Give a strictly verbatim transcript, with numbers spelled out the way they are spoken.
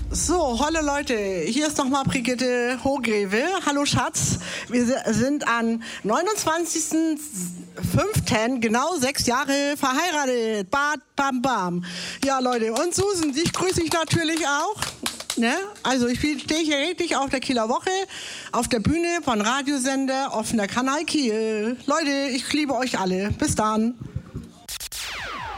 So, hallo Leute, hier ist nochmal Brigitte Hohgreve. Hallo Schatz, wir sind am neunundzwanzigsten fünften genau sechs Jahre verheiratet. Bad, bam, bam. Ja Leute, und Susan, dich grüße ich natürlich auch. Ne? Also ich stehe hier richtig auf der Kieler Woche, auf der Bühne von Radiosender Offener Kanal Kiel. Leute, ich liebe euch alle. Bis dann.